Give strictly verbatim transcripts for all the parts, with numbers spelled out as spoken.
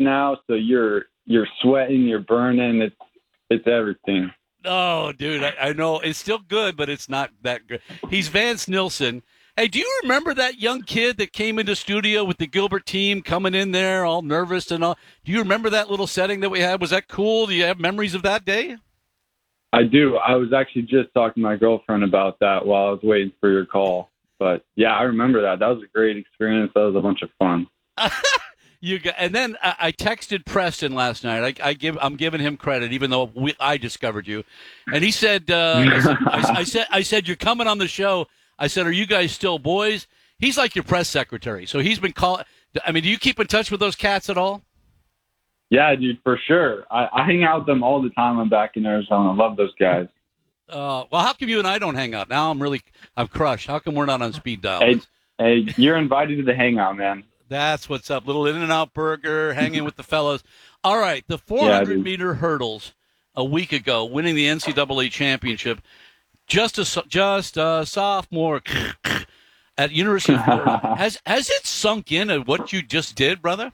now, so you're you're sweating, you're burning. It's it's everything. Oh, dude, I, I know it's still good, but it's not that good. He's Vance Nilsson. Hey, do you remember that young kid that came into studio with the Gilbert team coming in there all nervous and all? Do you remember that little setting that we had? Was that cool? Do you have memories of that day? I do. I was actually just talking to my girlfriend about that while I was waiting for your call. But, yeah, I remember that. That was a great experience. That was a bunch of fun. You got, and then I, I texted Preston last night. I, I give, I'm giving him credit, even though we, I discovered you. And he said, uh, I, said I, I said, I said, you're coming on the show. I said, are you guys still boys? He's like your press secretary. So he's been calling. I mean, do you keep in touch with those cats at all? Yeah, dude, for sure. I, I hang out with them all the time. I'm back in Arizona. I love those guys. Uh, well, how come you and I don't hang out? Now I'm really, I'm crushed. How come we're not on speed dial? Hey, hey, you're invited to the hangout, man. That's what's up. Little In-N-Out burger, hanging with the fellows. All right, the four hundred meter hurdles a week ago, winning the N C double A championship. Just a just a sophomore at University of Florida. Has has it sunk in at what you just did, brother?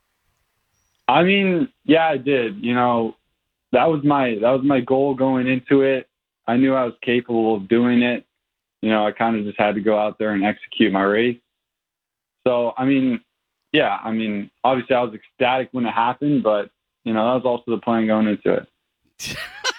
I mean, yeah, I did. You know, that was my that was my goal going into it. I knew I was capable of doing it. You know, I kind of just had to go out there and execute my race. So, I mean, yeah, I mean, obviously I was ecstatic when it happened, but, you know, that was also the plan going into it.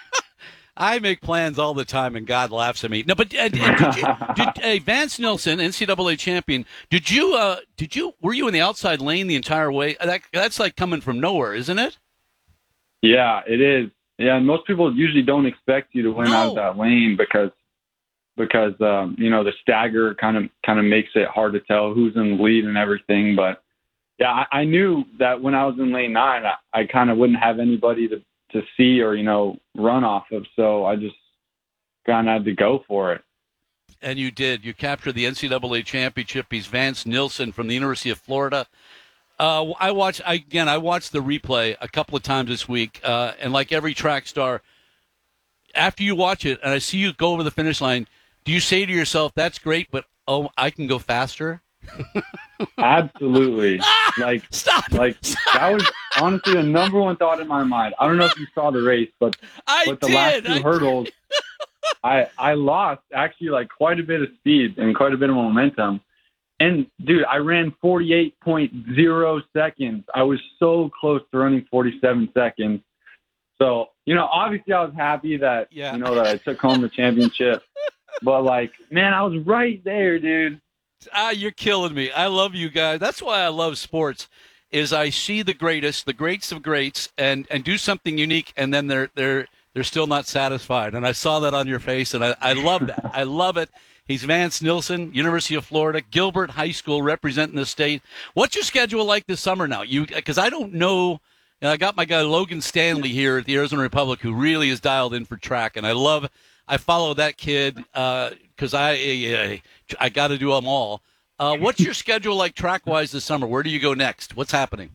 I make plans all the time, and God laughs at me. No, but uh, did you, did, uh, Vance Nilsson, N C double A champion, did you, uh, did you, were you in the outside lane the entire way? That, that's like coming from nowhere, isn't it? Yeah, it is. Yeah, and most people usually don't expect you to win No. out of that lane because, because um, you know, the stagger kind of kind of makes it hard to tell who's in the lead and everything. But, yeah, I, I knew that when I was in lane nine, I, I kind of wouldn't have anybody to, to see or, you know, run off of. So I just kind of had to go for it. And you did. You captured the N C double A championship. He's Vance Nilsson from the University of Florida. Uh, I watched, I, again, I watched the replay a couple of times this week, uh, and like every track star, after you watch it and I see you go over the finish line, do you say to yourself, that's great, but, oh, I can go faster? Absolutely. Ah, like, stop. like Stop. that was honestly the number one thought in my mind. I don't know if you saw the race, but, I but the did. last two I hurdles, I, I lost actually like quite a bit of speed and quite a bit of momentum. And, dude, I ran forty-eight point oh seconds. I was so close to running forty-seven seconds. So, you know, obviously I was happy that, Yeah. you know, that I took home the championship. But, like, man, I was right there, dude. Ah, you're killing me. I love you guys. That's why I love sports, is I see the greatest, the greats of greats, and, and do something unique, and then they're they're they're still not satisfied. And I saw that on your face, and I, I love that. I love it. He's Vance Nilsson, University of Florida, Gilbert High School, representing the state. What's your schedule like this summer now? You, because I don't know. You know, I got my guy Logan Stanley here at the Arizona Republic, who really is dialed in for track, and I love. I follow that kid because uh, I I, I got to do them all. Uh, what's your schedule like track-wise this summer? Where do you go next? What's happening?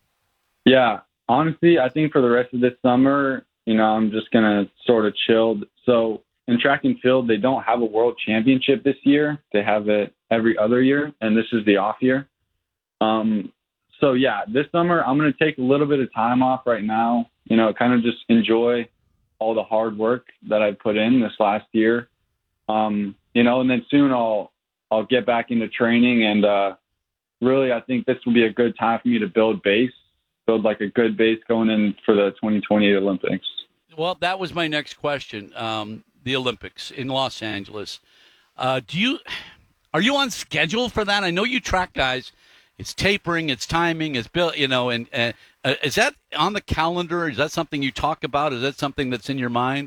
Yeah, honestly, I think for the rest of this summer, you know, I'm just going to sort of chill. So in track and field, they don't have a world championship this year. They have it every other year, and this is the off year. Um, so, yeah, this summer I'm going to take a little bit of time off right now, you know, kind of just enjoy all the hard work that I put in this last year. Um, you know, and then soon I'll I'll get back into training, and uh, really I think this will be a good time for me to build base, build like a good base going in for the twenty twenty-eight Olympics. Well, that was my next question. Um, the Olympics in Los Angeles. Uh, do you are you on schedule for that? I know you track guys. It's tapering, it's timing, it's built, you know, and uh, uh, is that on the calendar? Is that something you talk about? Is that something that's in your mind?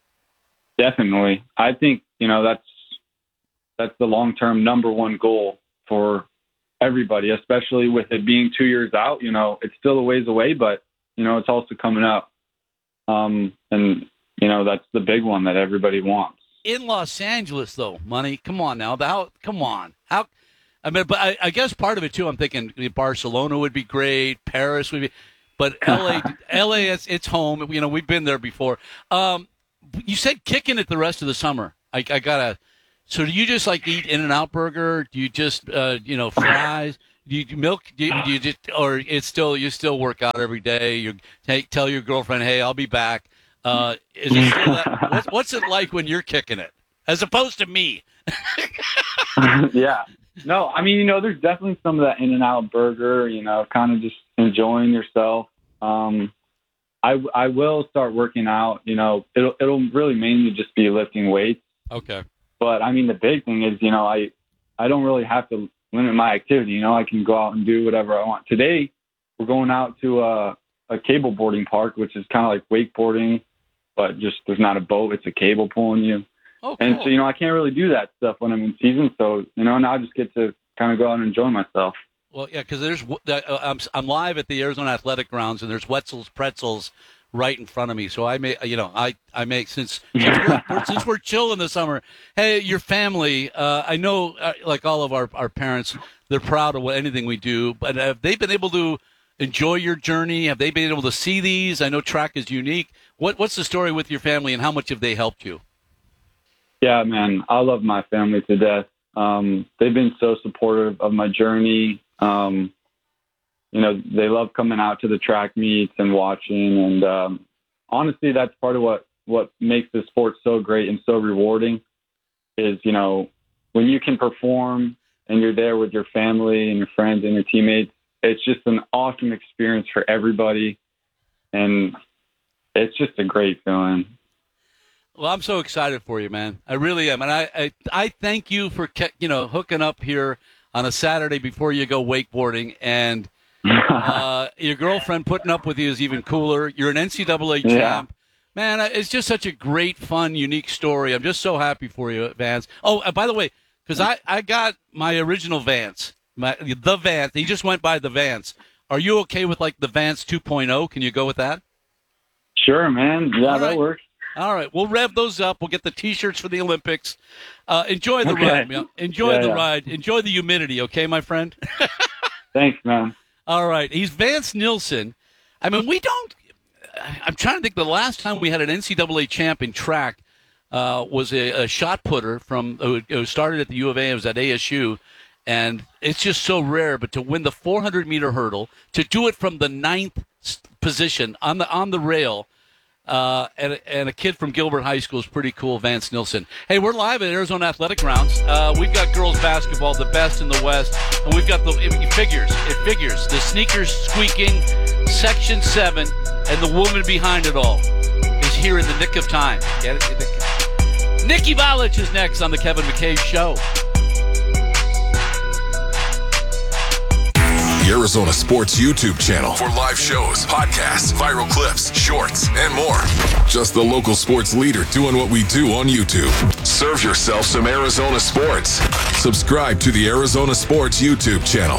Definitely. I think, you know, that's that's the long-term number one goal for everybody, especially with it being two years out. You know, it's still a ways away, but, you know, it's also coming up. Um, and, you know, that's the big one that everybody wants. In Los Angeles, though, money, come on now. How, come on. How? I mean, but I, I guess part of it, too, I'm thinking Barcelona would be great, Paris would be, but L A, L A, it's, it's home. You know, we've been there before. Um, you said kicking it the rest of the summer. I, I got to, so do you just like eat In-N-Out burger? Do you just, uh, you know, fries? Do you, do you milk? Do you, do you just, or it's still you still work out every day? You take, tell your girlfriend, "Hey, I'll be back." Uh, is it still that, what's, what's it like when you're kicking it, as opposed to me? Yeah. No, I mean, you know, there's definitely some of that In-N-Out burger, you know, kind of just enjoying yourself. Um, I, I will start working out, you know, it'll, it'll really mainly just be lifting weights. Okay. But I mean, the big thing is, you know, I, I don't really have to limit my activity. You know, I can go out and do whatever I want. Today, we're going out to a, a cable boarding park, which is kind of like wakeboarding, but just there's not a boat. It's a cable pulling you. Oh, cool. And so, you know, I can't really do that stuff when I'm in season. So, you know, now I just get to kind of go out and enjoy myself. Well, yeah, because there's uh, I'm I'm live at the Arizona Athletic Grounds, and there's Wetzel's Pretzels right in front of me. So I may, you know, I I make since since we're, we're, since we're chilling this summer. Hey, your family. Uh, I know, uh, like all of our, our parents, they're proud of what, anything we do. But have they been able to enjoy your journey? Have they been able to see these? I know track is unique. What what's the story with your family, and how much have they helped you? Yeah, man, I love my family to death. Um, they've been so supportive of my journey. Um, you know, they love coming out to the track meets and watching. And um, honestly, that's part of what, what makes this sport so great and so rewarding is, you know, when you can perform and you're there with your family and your friends and your teammates, it's just an awesome experience for everybody. And it's just a great feeling. Well, I'm so excited for you, man. I really am. And I, I, I thank you for, you know, hooking up here on a Saturday before you go wakeboarding. And uh, your girlfriend putting up with you is even cooler. You're an N C double A champ. Yeah. Man, it's just such a great, fun, unique story. I'm just so happy for you, Vance. Oh, uh, by the way, because I, I got my original Vance, my, the Vance. He just went by the Vance. Are you okay with, like, the Vance two point oh? Can you go with that? Sure, man. Yeah, All that right. works. All right, we'll rev those up. We'll get the T-shirts for the Olympics. Uh, enjoy the okay. ride, man. Enjoy yeah, the yeah. ride. Enjoy the humidity, okay, my friend? Thanks, man. All right, he's Vance Nilsson. I mean, we don't – I'm trying to think the last time we had an N C double A champ in track uh, was a, a shot putter from – who started at the U of A. It was at A S U. And it's just so rare. But to win the four hundred meter hurdle, to do it from the ninth position on the on the rail – Uh, and, and a kid from Gilbert High School is pretty cool, Vance Nilsson. Hey, we're live at Arizona Athletic Grounds. Uh, we've got girls basketball, the best in the West, and we've got the it figures. It figures the sneakers squeaking, Section Seven, and the woman behind it all is here in the nick of time. Get it? Nikki Valich is next on the Kevin McKay Show. The Arizona Sports YouTube channel for live shows, podcasts, viral clips, shorts, and more. Just the local sports leader doing what we do on YouTube. Serve yourself some Arizona sports. Subscribe to the Arizona Sports YouTube channel.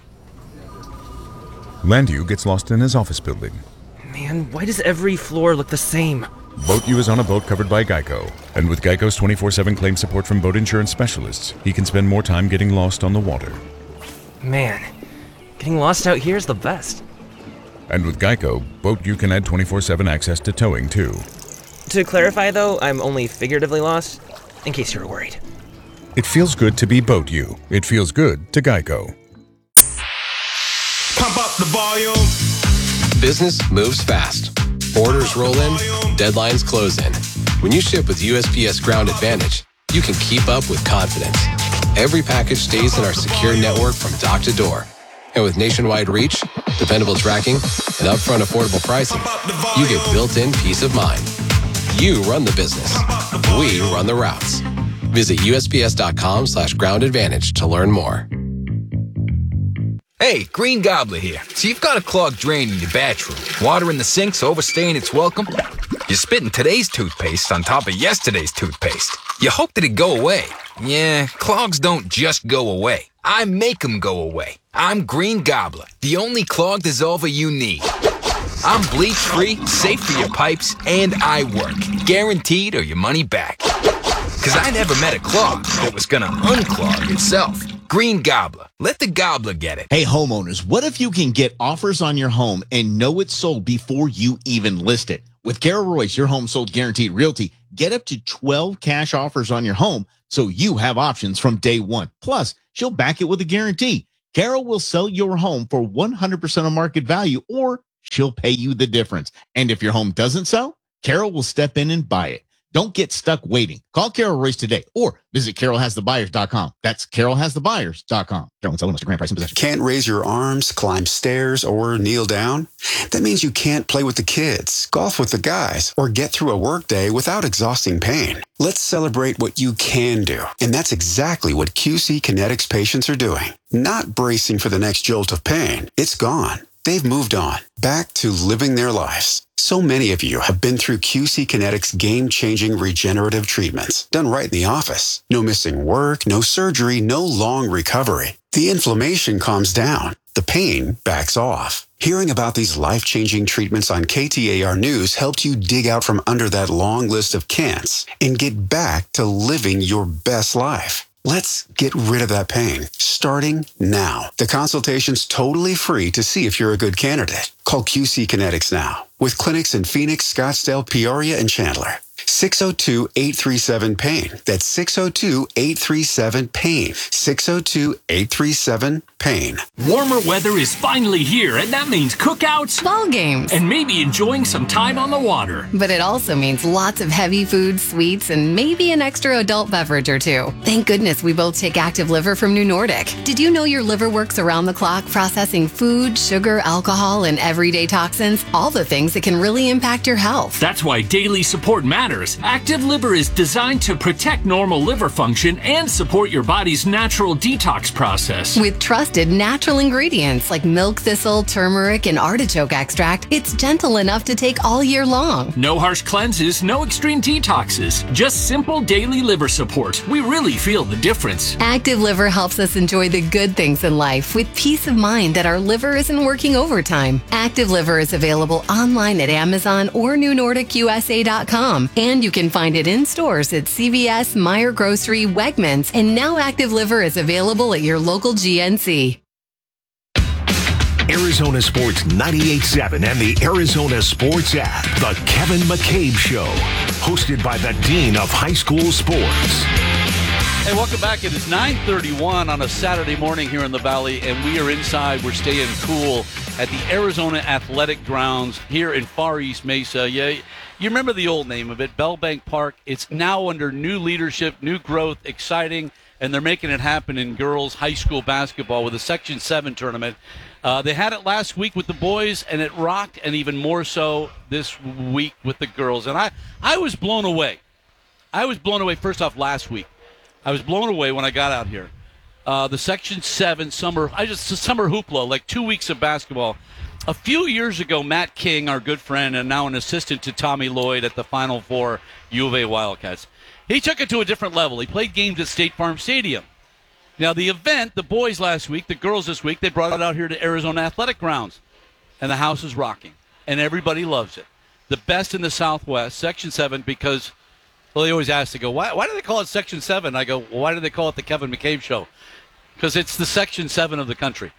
Landu gets lost in his office building. Man, why does every floor look the same? BoatU is on a boat covered by Geico. And with Geico's twenty-four seven claim support from boat insurance specialists, he can spend more time getting lost on the water. Man, getting lost out here is the best. And with Geico, BoatU can add twenty-four seven access to towing, too. To clarify, though, I'm only figuratively lost, in case you were worried. It feels good to be BoatU. It feels good to Geico. Pump up the volume. Business moves fast. Orders roll in, deadlines close in. When you ship with U S P S Ground Advantage, you can keep up with confidence. Every package stays in our secure network from dock to door. And with nationwide reach, dependable tracking, and upfront affordable pricing, you get built-in peace of mind. You run the business. We run the routes. Visit U S P S dot com slash ground advantage to learn more. Hey, Green Gobbler here. So you've got a clogged drain in your bathroom. Water in the sink's overstaying its welcome. You're spitting today's toothpaste on top of yesterday's toothpaste. You hope that it go away. Yeah, clogs don't just go away. I make them go away. I'm Green Gobbler, the only clog dissolver you need. I'm bleach-free, safe for your pipes, and I work. Guaranteed or your money back. Because I never met a clog that was gonna unclog itself. Green Gobbler. Let the gobbler get it. Hey, homeowners, what if you can get offers on your home and know it's sold before you even list it? With Carol Royce, your home sold guaranteed realty, get up to twelve cash offers on your home so you have options from day one. Plus, she'll back it with a guarantee. Carol will sell your home for one hundred percent of market value, or she'll pay you the difference. And if your home doesn't sell, Carol will step in and buy it. Don't get stuck waiting. Call Carol Royce today or visit carol has the buyers dot com. That's carol has the buyers dot com. Carol and selling Mister Grand Price and possession. Can't raise your arms, climb stairs, or kneel down? That means you can't play with the kids, golf with the guys, or get through a workday without exhausting pain. Let's celebrate what you can do. And that's exactly what Q C Kinetics patients are doing. Not bracing for the next jolt of pain. It's gone. They've moved on, back to living their lives. So many of you have been through Q C Kinetics game-changing regenerative treatments, done right in the office. No missing work, no surgery, no long recovery. The inflammation calms down. The pain backs off. Hearing about these life-changing treatments on K T A R News helped you dig out from under that long list of can'ts and get back to living your best life. Let's get rid of that pain, starting now. The consultation's totally free to see if you're a good candidate. Call Q C Kinetics now, with clinics in Phoenix, Scottsdale, Peoria, and Chandler. six oh two, eight three seven, pain. That's six oh two, eight three seven, pain. six oh two, eight three seven, pain. Warmer weather is finally here, and that means cookouts, ball games, and maybe enjoying some time on the water. But it also means lots of heavy food, sweets, and maybe an extra adult beverage or two. Thank goodness we both take Active Liver from New Nordic. Did you know your liver works around the clock processing food, sugar, alcohol, and everyday toxins? All the things that can really impact your health. That's why daily support matters. Active Liver is designed to protect normal liver function and support your body's natural detox process. With trusted natural ingredients like milk thistle, turmeric, and artichoke extract, it's gentle enough to take all year long. No harsh cleanses, no extreme detoxes, just simple daily liver support. We really feel the difference. Active Liver helps us enjoy the good things in life with peace of mind that our liver isn't working overtime. Active Liver is available online at Amazon or new nordic u s a dot com, and you can find it in stores at C V S, Meijer Grocery, Wegmans, and now Active Liver is available at your local G N C. Arizona Sports ninety-eight point seven and the Arizona Sports app. The Kevin McCabe Show, hosted by the Dean of High School Sports. Hey, welcome back. It is nine thirty-one on a Saturday morning here in the Valley, and we are inside. We're staying cool at the Arizona Athletic Grounds here in Far East Mesa. Yeah, you remember the old name of it, Bellbank Park. It's now under new leadership, new growth, exciting, and they're making it happen in girls high school basketball with a Section seven tournament. Uh, they had it last week with the boys, and it rocked, and even more so this week with the girls. And I, I was blown away. I was blown away, first off, last week. I was blown away when I got out here. Uh, the Section seven summer, I just summer hoopla, like two weeks of basketball. A few years ago, Matt King, our good friend and now an assistant to Tommy Lloyd at the Final Four U of A Wildcats, he took it to a different level. He played games at State Farm Stadium. Now, the event, the boys last week, the girls this week, they brought it out here to Arizona Athletic Grounds, and the house is rocking, and everybody loves it. The best in the Southwest, Section seven, because, well, they always ask, they go, why, why do they call it Section seven? I go, well, why do they call it the Kevin McCabe Show? Because it's the Section seven of the country.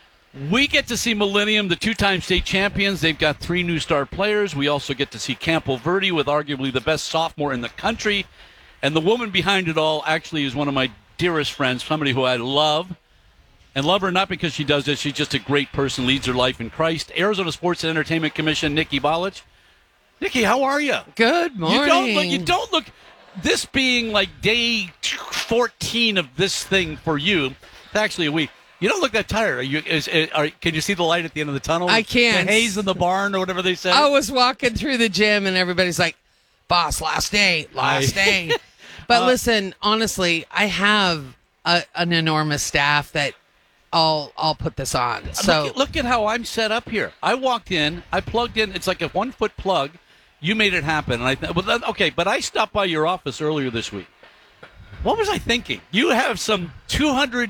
We get to see Millennium, the two-time state champions. They've got three new star players. We also get to see Campo Verde with arguably the best sophomore in the country. And the woman behind it all actually is one of my dearest friends, somebody who I love. And love her not because she does this. She's just a great person, leads her life in Christ. Arizona Sports and Entertainment Commission, Nikki Balich. Nikki, how are you? Good morning. You don't look, you don't look, this being like day fourteen of this thing for you, it's actually a week. You don't look that tired. Are you? Is, are, can you see the light at the end of the tunnel? I can't. The haze in the barn or whatever they say? I was walking through the gym and everybody's like, boss, last day, last I, day. But uh, listen, honestly, I have a, an enormous staff that I'll I'll put this on. So look at, look at how I'm set up here. I walked in, I plugged in. It's like a one foot plug. You made it happen, and I th- well, then, okay. But I stopped by your office earlier this week. What was I thinking? You have some two hundred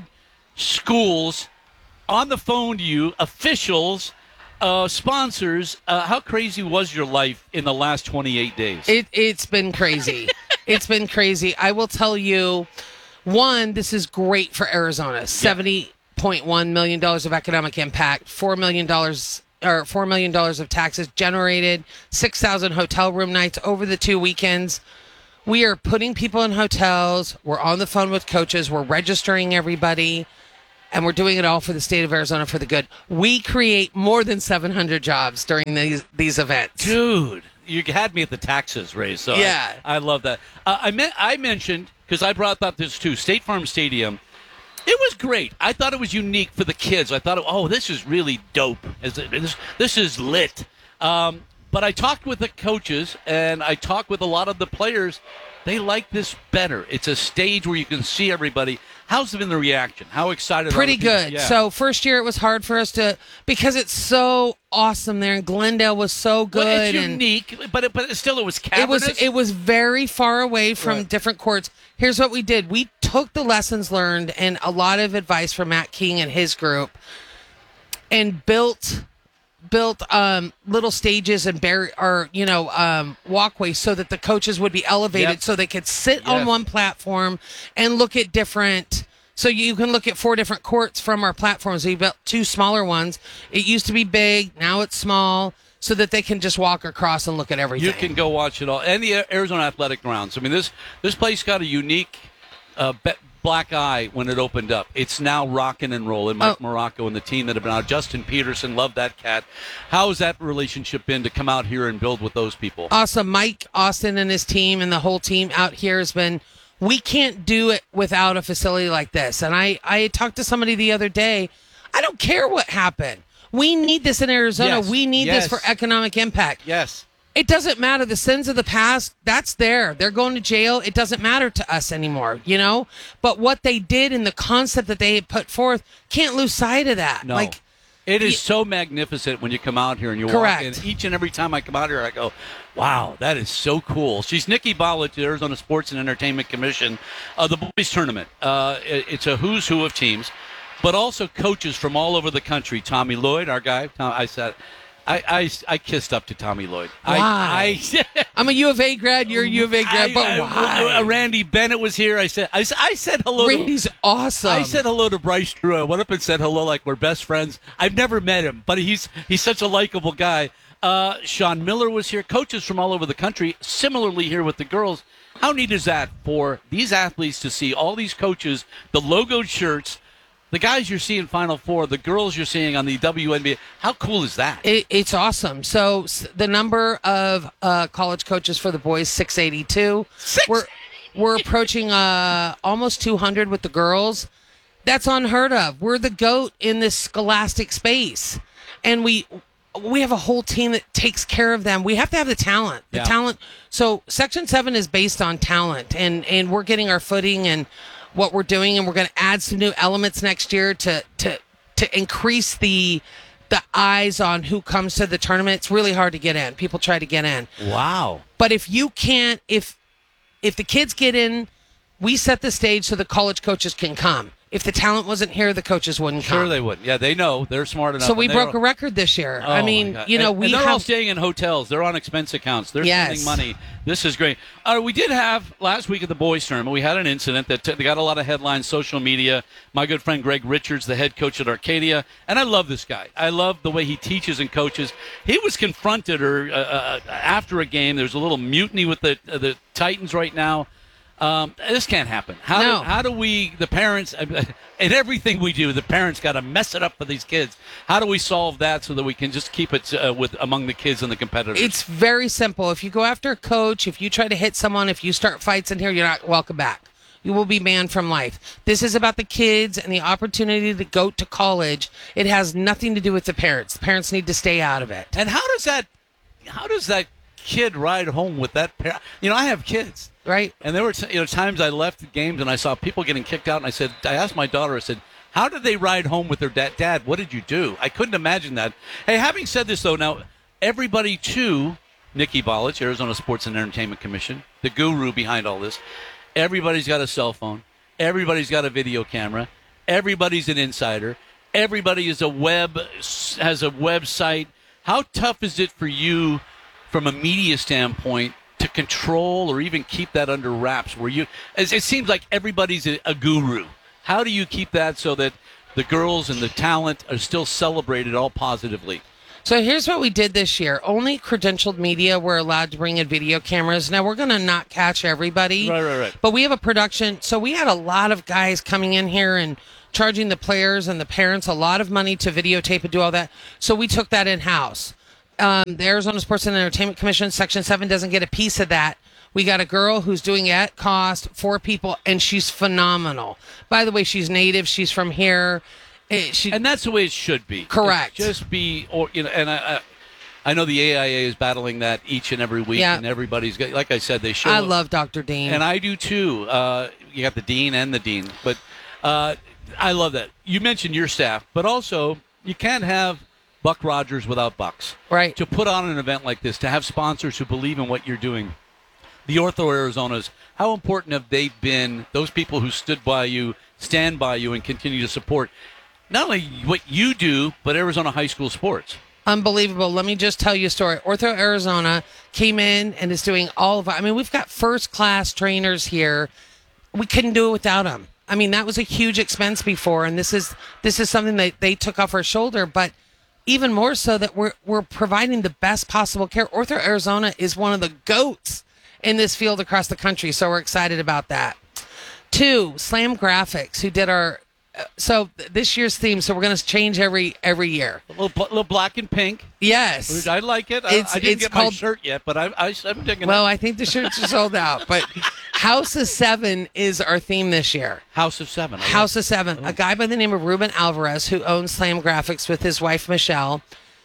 schools on the phone to you, officials, uh, sponsors. Uh, how crazy was your life in the last twenty-eight days? It it's been crazy. It's been crazy. I will tell you, one, this is great for Arizona. seventy point one million dollars of economic impact, four million dollars or four million dollars of taxes generated, six thousand hotel room nights over the two weekends. We are putting people in hotels. We're on the phone with coaches. We're registering everybody. and we're doing it all for the state of Arizona for the good. We create more than seven hundred jobs during these these events. Dude, you had me at the taxes, Ray. So yeah, I, I love that. Uh, I meant I mentioned because I brought up this too. State Farm Stadium. It was great. I thought it was unique for the kids. I thought, oh, this is really dope. This, this is lit. Um, but I talked with the coaches, and I talked with a lot of the players. They like this better. It's a stage where you can see everybody. How's been the reaction? How excited are Pretty the people? good. Yeah. So first year it was hard for us to, because it's so awesome there, and Glendale was so good. Well, it's and unique, but it, but still it was It was cavernous. it was very far away from Right. different courts. Here's what we did: we took the lessons learned and a lot of advice from Matt King and his group, and built built um, little stages and bar- or you know um, walkways so that the coaches would be elevated, Yep. so they could sit on Yes. one platform and look at different. So you can look at four different courts from our platforms. We built two smaller ones. It used to be big, now it's small, so that they can just walk across and look at everything. You can go watch it all. And the Arizona Athletic Grounds. I mean, this this place got a unique uh, be- black eye when it opened up. It's now rocking and rolling. Mike Oh. Morocco and the team that have been out. Justin Peterson, love that cat. How has that relationship been to come out here and build with those people? Awesome. Mike Austin and his team and the whole team out here has been, we can't do it without a facility like this. And I, I talked to somebody the other day. I don't care what happened. We need this in Arizona. Yes. We need Yes. this for economic impact. Yes. It doesn't matter. The sins of the past, that's there. They're going to jail. It doesn't matter to us anymore, you know? But what they did and the concept that they had put forth, can't lose sight of that. No. Like, It is so magnificent when you come out here and you Correct. walk in. Each and every time I come out here, I go, wow, that is so cool. She's Nikki Bollich, the Arizona Sports and Entertainment Commission, uh, the boys tournament. Uh, it- it's a who's who of teams, but also coaches from all over the country. Tommy Lloyd, our guy. Tom, I said, I, I, I kissed up to Tommy Lloyd. Why? I, I, I'm a U of A grad. You're a U of A grad. I- but I- why? uh, Randy Bennett was here. I said, I, s- I said hello. Randy's to, awesome. I said hello to Bryce Drew. I went up and said hello like we're best friends. I've never met him, but he's he's such a likable guy. Uh, Sean Miller was here. Coaches from all over the country. Similarly here with the girls. How neat is that for these athletes to see all these coaches, the logoed shirts, the guys you're seeing Final Four, the girls you're seeing on the W N B A. How cool is that? It, it's awesome. So s- the number of uh, college coaches for the boys, six eighty-two. Six? We're we're approaching uh, almost two hundred with the girls. That's unheard of. We're the GOAT in this scholastic space, and we we have a whole team that takes care of them. We have to have the talent. The Yeah. talent. So Section seven is based on talent, and and we're getting our footing and what we're doing, and we're going to add some new elements next year to to to increase the the eyes on who comes to the tournament. It's really hard to get in. People try to get in. Wow. But if you can't, if if the kids get in, we set the stage so the college coaches can come. If the talent wasn't here, the coaches wouldn't come. Sure they would. Yeah, they know. They're smart enough. So we and they're- broke a record this year. Oh, I my mean, God. you know, and, we and they're have all staying in hotels. They're on expense accounts. They're Yes. spending money. This is great. Uh, we did have last week at the boys' tournament. We had an incident that t- got a lot of headlines, social media. My good friend Greg Richards, the head coach at Arcadia, and I love this guy. I love the way he teaches and coaches. He was confronted, or uh, uh, after a game, there's a little mutiny with the uh, the Titans right now. Um, this can't happen. How No. do, how do we, the parents, and everything we do, the parents got to mess it up for these kids. How do we solve that so that we can just keep it uh, with among the kids and the competitors? It's very simple. If you go after a coach, if you try to hit someone, if you start fights in here, you're not welcome back. You will be banned from life. This is about the kids and the opportunity to go to college. It has nothing to do with the parents. The parents need to stay out of it. And how does that, how does that kid ride home with that parent? You know, I have kids. Right. And there were you know times I left games and I saw people getting kicked out, and I said, I asked my daughter, I said, how did they ride home with their dad? Dad, what did you do? I couldn't imagine that. Hey, having said this, though, now, everybody to Nikki Bollich, Arizona Sports and Entertainment Commission, the guru behind all this, everybody's got a cell phone. Everybody's got a video camera. Everybody's an insider. Everybody is a web, has a website. How tough is it for you from a media standpoint to control or even keep that under wraps where you, as it seems like everybody's a, a guru. How do you keep that so that the girls and the talent are still celebrated all positively? So here's what we did this year. Only credentialed media were allowed to bring in video cameras. Now, we're going to not catch everybody. Right, right, right. But we have a production. So we had a lot of guys coming in here and charging the players and the parents a lot of money to videotape and do all that. So we took that in-house. Um, the Arizona Sports and Entertainment Commission, Section seven, doesn't get a piece of that. We got a girl who's doing it at cost, four people, and she's phenomenal. By the way, she's native. She's from here. It, she, and that's the way it should be. Correct. It's just be, or you know, and I, I, I know the A I A is battling that each and every week, Yeah. and everybody's got, like I said, they show. I love Doctor Dean. and I do too. Uh, you got the dean and the dean, but uh, I love that. You mentioned your staff, but also you can't have Buck Rogers without Bucks. Right. To put on an event like this, to have sponsors who believe in what you're doing. The Ortho Arizonas, how important have they been, those people who stood by you, stand by you, and continue to support not only what you do, but Arizona high school sports? Unbelievable. Let me just tell you a story. Ortho Arizona came in and is doing all of it. I mean, we've got first-class trainers here. We couldn't do it without them. I mean, that was a huge expense before, and this is this is something that they took off our shoulder, but even more so that we're we're providing the best possible care. Ortho Arizona is one of the GOATs in this field across the country, so we're excited about that. Two, Slam Graphics, who did our uh, so th- this year's theme. So we're going to change every every year. A little, little black and pink. Yes, I like it. I, It's- I didn't it's get called- my shirt yet, but I, I, I'm digging Well, it. I think the shirts are sold out, but House of Seven is our theme this year. House of Seven. I House like of Seven. A guy by the name of Ruben Alvarez, who owns Slam Graphics with his wife Michelle,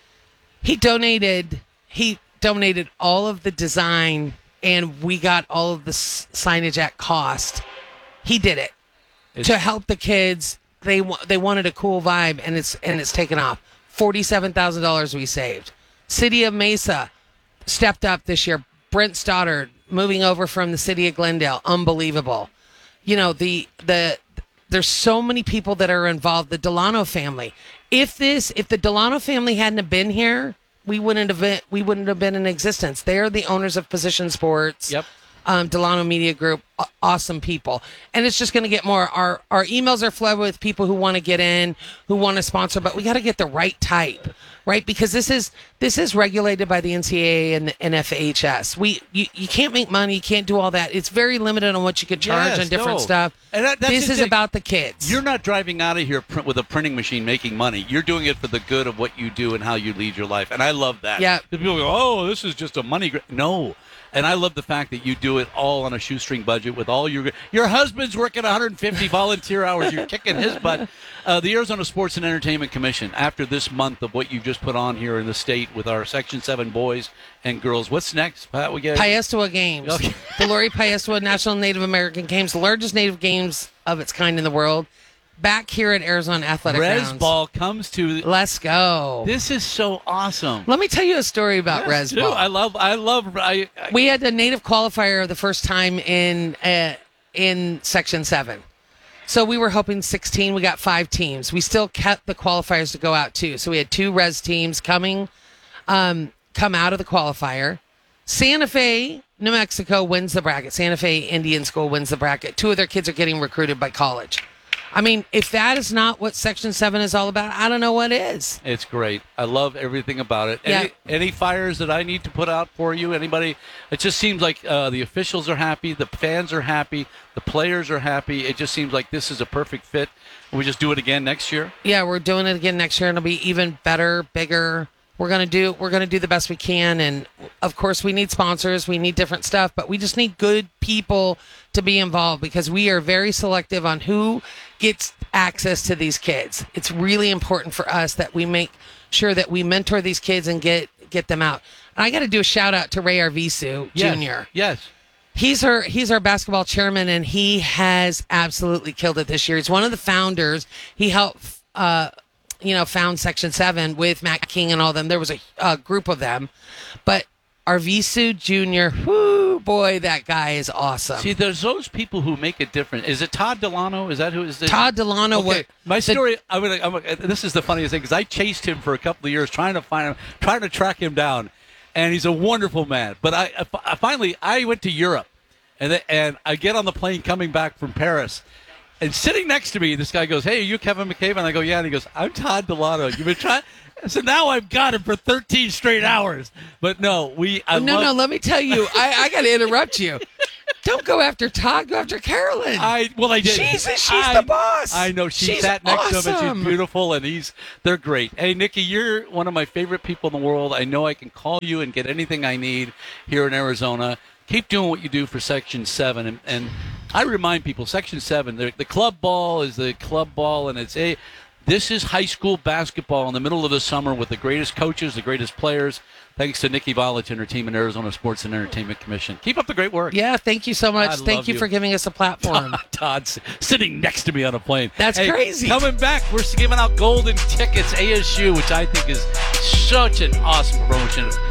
he donated. He donated all of the design, and we got all of the s- signage at cost. He did it to help the kids. They wa- they wanted a cool vibe, and it's and it's taken off. Forty-seven thousand dollars we saved. City of Mesa stepped up this year. Brent Stoddard moving over from the city of Glendale, unbelievable. You know the the there's so many people that are involved. The Delano family. If this if the Delano family hadn't have been here, we wouldn't have been, we wouldn't have been in existence. They are the owners of Position Sports. Yep. Um, Delano Media Group, aw- awesome people, and it's just going to get more. Our our emails are flooded with people who want to get in, who want to sponsor, but we got to get the right type, right? Because this is this is regulated by the N C double A and the N F H S. We you, you can't make money, you can't do all that. It's very limited on what you could charge Yes, on different no. stuff. And that- that's this the is thing. about the kids. You're not driving out of here print with a printing machine making money. You're doing it for the good of what you do and how you lead your life. And I love that. Yeah. People go, oh, this is just a money. Gra-. No. And I love the fact that you do it all on a shoestring budget with all your your husband's working one hundred fifty volunteer hours. You're kicking his butt. Uh, the Arizona Sports and Entertainment Commission, after this month of what you just put on here in the state with our Section seven boys and girls, what's next? Pat, we get Paiestewa Games. Okay. The Lori Paiestewa National Native American Games, the largest Native Games of its kind in the world, back here at Arizona Athletic Res Grounds. Ball comes to. Let's go. This is so awesome. Let me tell you a story about Yes, Res do. Ball. I love. I love. I, I, We had the native qualifier the first time in uh, in Section seven. So we were hoping sixteen. We got five teams. We still kept the qualifiers to go out too. So we had two res teams coming, um, come out of the qualifier. Santa Fe, New Mexico wins the bracket. Santa Fe Indian School wins the bracket. Two of their kids are getting recruited by college. I mean, if that is not what Section seven is all about, I don't know what is. It's great. I love everything about it. Any, Yeah. any fires that I need to put out for you? Anybody? It just seems like uh, the officials are happy, the fans are happy, the players are happy. It just seems like this is a perfect fit. We just do it again next year. Yeah, we're doing it again next year, and it'll be even better, bigger. We're gonna do we're gonna do the best we can, and of course we need sponsors, we need different stuff, but we just need good people to be involved because we are very selective on who gets access to these kids. It's really important for us that we make sure that we mentor these kids and get get them out. And I got to do a shout out to Ray Arvisu Yes. Junior Yes. He's our he's our basketball chairman, and he has absolutely killed it this year. He's one of the founders. He helped, uh, you know, found Section Seven with Matt King and all them. There was a, a group of them, but Arvisu Junior, whoo, boy, that guy is awesome. See, there's those people who make a difference. Is it Todd Delano? Is that who is it? Todd Delano. Okay. What, My the- story. I'm gonna, I'm gonna, this is the funniest thing because I chased him for a couple of years trying to find him, trying to track him down, and he's a wonderful man. But I, I finally I went to Europe, and then, and I get on the plane coming back from Paris. And sitting next to me, this guy goes, "Hey, are you Kevin McCabe?" And I go, "Yeah." And he goes, "I'm Todd Delano. You've been trying." So now I've got him for thirteen straight hours. But no, we. I oh, no, love- no. Let me tell you. I, I got to interrupt you. Don't go after Todd. Go after Carolyn. I well, I did. She's she's I, the boss. I know. She she's sat next awesome. to him, and she's beautiful, and he's. They're great. Hey, Nikki, you're one of my favorite people in the world. I know I can call you and get anything I need here in Arizona. Keep doing what you do for Section Seven, and, and I remind people, Section Seven, the, the club ball is the club ball, and it's a. This is high school basketball in the middle of the summer with the greatest coaches, the greatest players. Thanks to Nikki Volich and her team in Arizona Sports and Entertainment Commission. Keep up the great work. Yeah, thank you so much. I thank love you you for giving us a platform. Todd's sitting next to me on a plane. That's Hey, crazy. Coming back, we're giving out golden tickets, A S U, which I think is such an awesome promotion.